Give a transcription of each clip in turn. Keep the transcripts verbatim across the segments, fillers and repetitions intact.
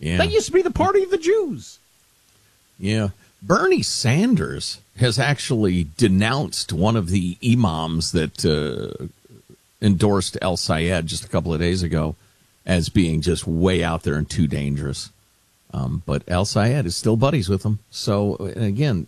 Yeah. That used to be the party of the Jews. Yeah. Bernie Sanders has actually denounced one of the imams that uh, endorsed El Sayed just a couple of days ago as being just way out there and too dangerous. Um, but El Sayed is still buddies with him. So, again,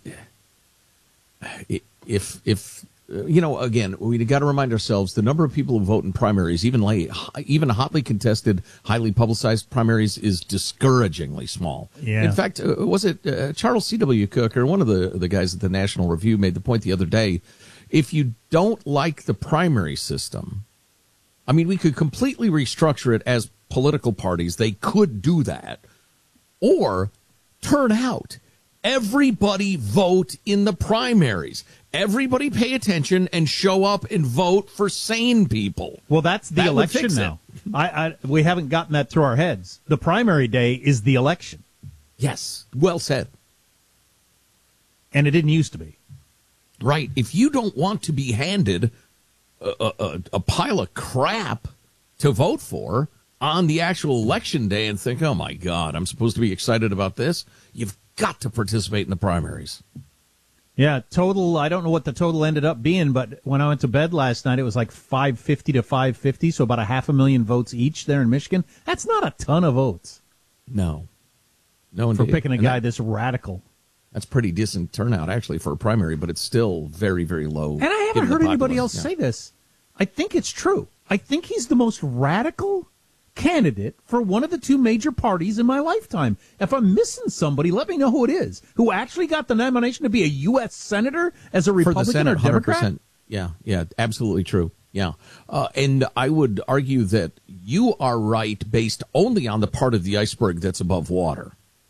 if, if you know, again, we got to remind ourselves the number of people who vote in primaries, even late, even hotly contested, highly publicized primaries, is discouragingly small. Yeah. In fact, uh, was it uh, Charles C W. Cook or one of the, the guys at the National Review made the point the other day, if you don't like the primary system, I mean, we could completely restructure it as political parties. They could do that. Or turn out. Everybody vote in the primaries. Everybody pay attention and show up and vote for sane people. Well, that's the that election now. I, I, we haven't gotten that through our heads. The primary day is the election. Yes, well said. And it didn't used to be. Right. If you don't want to be handed a, a, a pile of crap to vote for on the actual election day and think, oh, my God, I'm supposed to be excited about this, you've got to participate in the primaries. Yeah, total, I don't know what the total ended up being, but when I went to bed last night, it was like five fifty to five fifty, so about a half a million votes each there in Michigan. That's not a ton of votes. No. No, for indeed. picking a And guy that, this radical. That's pretty decent turnout, actually, for a primary, but it's still very, very low. And I haven't heard anybody else yeah. say this. I think it's true. I think he's the most radical candidate for one of the two major parties in my lifetime. If I'm missing somebody, let me know who it is. Who actually got the nomination to be a U S senator as a Republican for the Senate, or Democrat? one hundred percent. Yeah, yeah, absolutely true. Yeah. Uh, and I would argue that you are right based only on the part of the iceberg that's above water.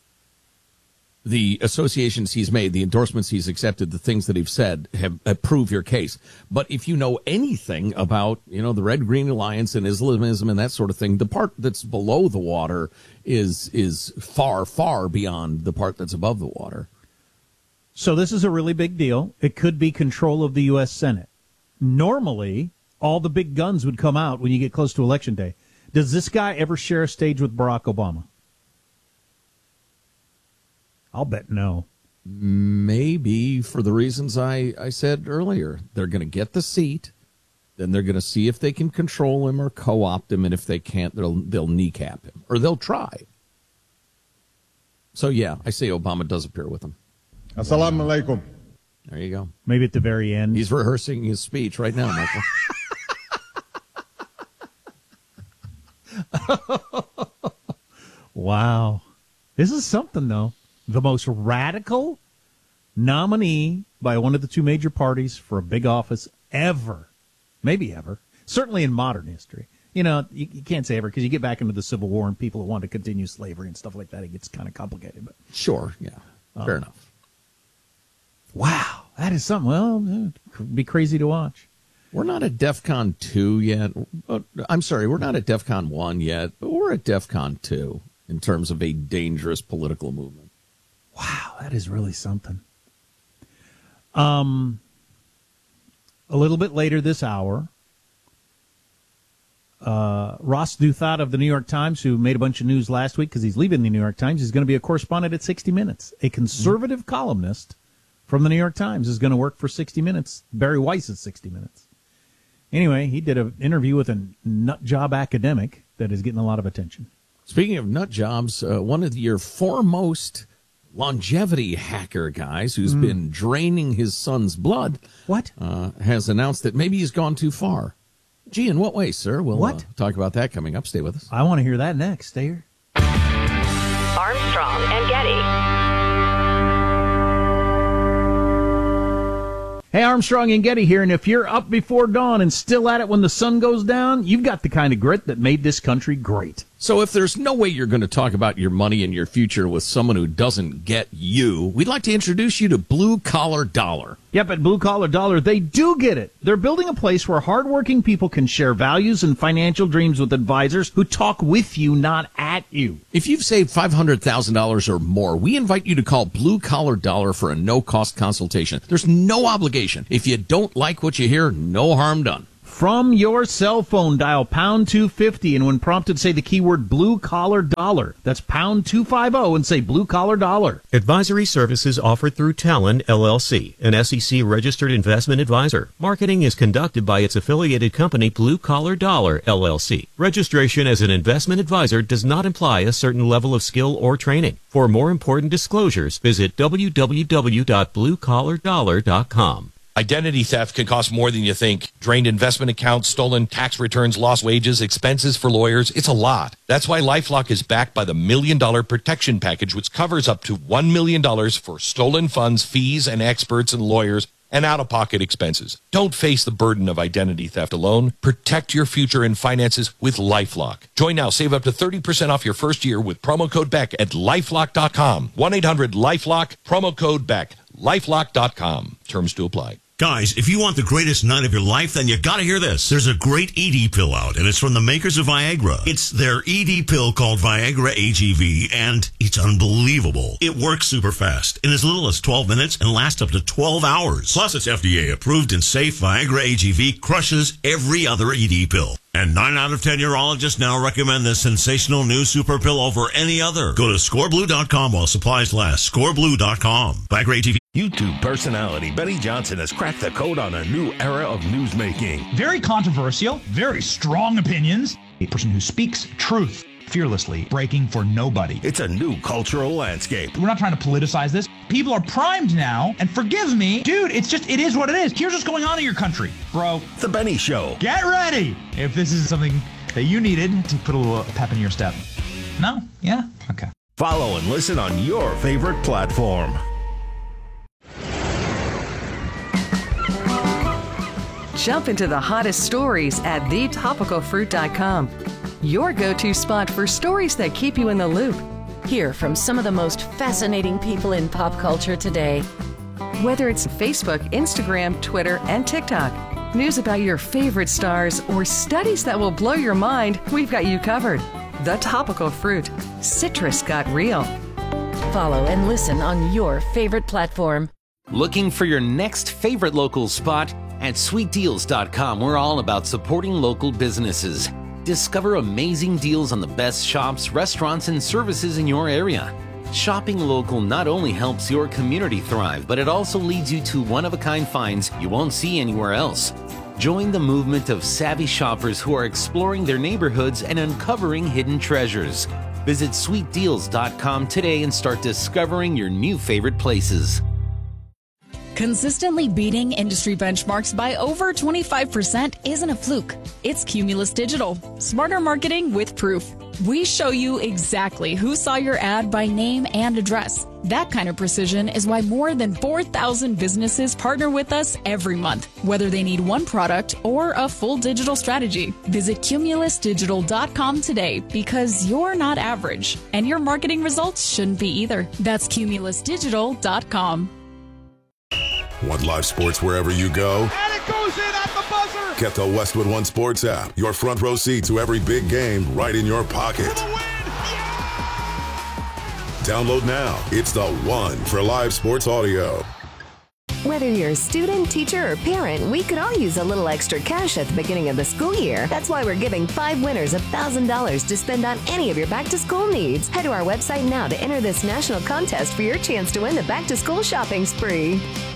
The associations he's made, the endorsements he's accepted, the things that he's said have, have proved your case. But if you know anything about, you know, the Red-Green Alliance and Islamism and that sort of thing, the part that's below the water is is far, far beyond the part that's above the water. So this is a really big deal. It could be control of the U S Senate. Normally, all the big guns would come out when you get close to Election Day. Does this guy ever share a stage with Barack Obama? I'll bet no. Maybe for the reasons I, I said earlier. They're going to get the seat, then they're going to see if they can control him or co-opt him, and if they can't, they'll they'll kneecap him, or they'll try. So, yeah, I say Obama does appear with him. Assalamu alaikum. There you go. Maybe at the very end. He's rehearsing his speech right now, Michael. Wow. This is something, though. The most radical nominee by one of the two major parties for a big office ever. Maybe ever. Certainly in modern history. You know, you, you can't say ever because you get back into the Civil War and people who want to continue slavery and stuff like that. It gets kind of complicated. But Sure, yeah. Um, Fair enough. Wow. That is something, well, it could be crazy to watch. We're not at DEFCON two yet. I'm sorry, we're not at DEFCON one yet, but we're at DEFCON two in terms of a dangerous political movement. Wow, that is really something. Um, a little bit later this hour, uh, Ross Douthat of the New York Times, who made a bunch of news last week because he's leaving the New York Times, he's going to be a correspondent at sixty minutes. A conservative mm-hmm. columnist from the New York Times is going to work for sixty minutes. Barry Weiss at sixty minutes. Anyway, he did an interview with a nut job academic that is getting a lot of attention. Speaking of nut jobs, uh, one of your foremost longevity hacker guys who's mm. been draining his son's blood what uh, has announced that maybe he's gone too far. Gee, in what way, sir? We'll what? Uh, talk about that coming up. Stay with us. I want to hear that next. Stay here. Armstrong and Getty. Hey, Armstrong and Getty here, and if you're up before dawn and still at it when the sun goes down, you've got the kind of grit that made this country great. So if there's no way you're going to talk about your money and your future with someone who doesn't get you, we'd like to introduce you to Blue Collar Dollar. Yep, at Blue Collar Dollar, they do get it. They're building a place where hardworking people can share values and financial dreams with advisors who talk with you, not at you. If you've saved five hundred thousand dollars or more, we invite you to call Blue Collar Dollar for a no-cost consultation. There's no obligation. If you don't like what you hear, no harm done. From your cell phone, dial pound two fifty, and when prompted, say the keyword blue collar dollar. That's pound two fifty and say blue collar dollar. Advisory services offered through Talon, L L C, an S E C registered investment advisor. Marketing is conducted by its affiliated company, Blue Collar Dollar, L L C. Registration as an investment advisor does not imply a certain level of skill or training. For more important disclosures, visit w w w dot blue collar dollar dot com. Identity theft can cost more than you think. Drained investment accounts, stolen tax returns, lost wages, expenses for lawyers. It's a lot. That's why LifeLock is backed by the Million Dollar Protection Package, which covers up to one million dollars for stolen funds, fees, and experts and lawyers, and out-of-pocket expenses. Don't face the burden of identity theft alone. Protect your future and finances with LifeLock. Join now. Save up to thirty percent off your first year with promo code Beck at lifelock dot com. one eight hundred lifelock, promo code Beck. lifelock dot com. Terms to apply. Guys, if you want the greatest night of your life, then you gotta hear this. There's a great E D pill out, and it's from the makers of Viagra. It's their E D pill called Viagra A G V, and it's unbelievable. It works super fast, in as little as twelve minutes, and lasts up to twelve hours. Plus, it's F D A approved and safe. Viagra A G V crushes every other E D pill. And nine out of ten urologists now recommend this sensational new super pill over any other. Go to score blue dot com while supplies last. score blue dot com. Viagra A G V. YouTube personality Benny Johnson has cracked the code on a new era of newsmaking. Very controversial, very strong opinions. A person who speaks truth fearlessly, breaking for nobody. It's a new cultural landscape. We're not trying to politicize this. People are primed now, and forgive me, dude, it's just, it is what it is. Here's what's going on in your country, bro. The Benny Show. Get ready if this is something that you needed to put a little pep in your step. No? Yeah? Okay. Follow and listen on your favorite platform. Jump into the hottest stories at the topical fruit dot com. Your go-to spot for stories that keep you in the loop. Hear from some of the most fascinating people in pop culture today. Whether it's Facebook, Instagram, Twitter, and TikTok, news about your favorite stars, or studies that will blow your mind, we've got you covered. The Topical Fruit. Citrus got real. Follow and listen on your favorite platform. Looking for your next favorite local spot? At sweet deals dot com, we're all about supporting local businesses. Discover amazing deals on the best shops, restaurants, and services in your area. Shopping local not only helps your community thrive, but it also leads you to one-of-a-kind finds you won't see anywhere else. Join the movement of savvy shoppers who are exploring their neighborhoods and uncovering hidden treasures. Visit sweet deals dot com today and start discovering your new favorite places. Consistently beating industry benchmarks by over twenty-five percent isn't a fluke. It's Cumulus Digital. Smarter marketing with proof. We show you exactly who saw your ad by name and address. That kind of precision is why more than four thousand businesses partner with us every month, whether they need one product or a full digital strategy. Visit cumulus digital dot com today because you're not average, and your marketing results shouldn't be either. That's cumulus digital dot com. Want live sports wherever you go? And it goes in at the buzzer! Get the Westwood One Sports app. Your front row seat to every big game right in your pocket. Yeah! Download now. It's the one for live sports audio. Whether you're a student, teacher, or parent, we could all use a little extra cash at the beginning of the school year. That's why we're giving five winners one thousand dollars to spend on any of your back-to-school needs. Head to our website now to enter this national contest for your chance to win the back-to-school shopping spree.